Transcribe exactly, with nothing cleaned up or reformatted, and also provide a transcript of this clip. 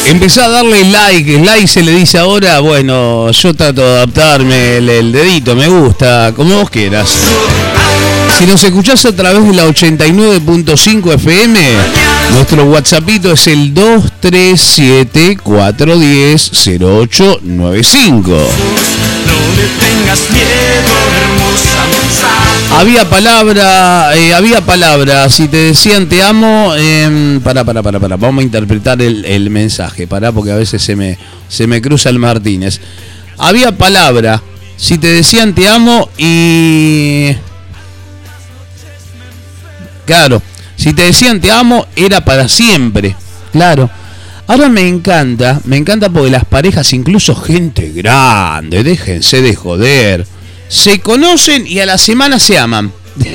Empezá a darle like, like se le dice ahora, bueno, yo trato de adaptarme el, el dedito, me gusta, como vos quieras. Si nos escuchás a través de la ochenta y nueve punto cinco F M, nuestro WhatsAppito es el dos tres siete cuatro uno cero cero ocho nueve cinco. No le tengas miedo, hermosa. Había palabra, eh, había palabra, si te decían te amo, eh, pará, pará, pará, pará, vamos a interpretar el, el mensaje, pará, porque a veces se me, se me cruza el Martínez. Había palabra, si te decían te amo y... Claro, si te decían te amo, era para siempre. Claro. Ahora me encanta, me encanta porque las parejas, incluso gente grande, déjense de joder, se conocen y a la semana se aman.